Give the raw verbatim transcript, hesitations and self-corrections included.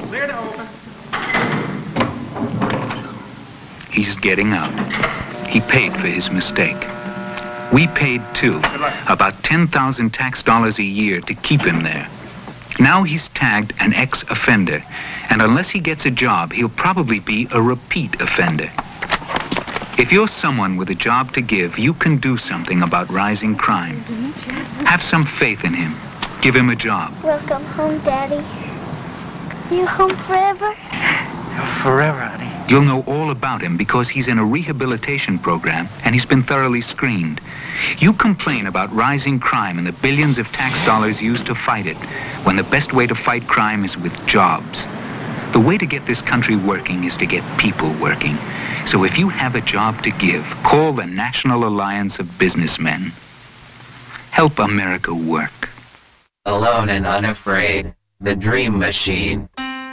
Clear to open. He's getting out. He paid for his mistake. We paid too, about ten thousand tax dollars a year to keep him there. Now he's tagged an ex-offender, and unless he gets a job, he'll probably be a repeat offender. If you're someone with a job to give, you can do something about rising crime. Have some faith in him. Give him a job. Welcome home, Daddy. You home forever? Forever, honey. You'll know all about him because he's in a rehabilitation program and he's been thoroughly screened. You complain about rising crime and the billions of tax dollars used to fight it, when the best way to fight crime is with jobs. The way to get this country working is to get people working. So if you have a job to give, call the National Alliance of Businessmen. Help America work. Alone and Unafraid, The Dream Machine.